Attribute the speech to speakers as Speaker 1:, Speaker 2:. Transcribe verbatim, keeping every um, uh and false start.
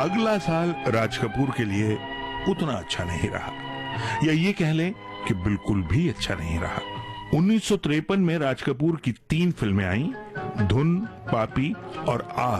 Speaker 1: अगला साल राज कपूर के लिए उतना अच्छा नहीं रहा, या ये कह लें कि बिल्कुल भी अच्छा नहीं रहा। उन्नीस सौ तिरपन में राज कपूर की तीन फिल्में आईं, धुन, पापी और आग।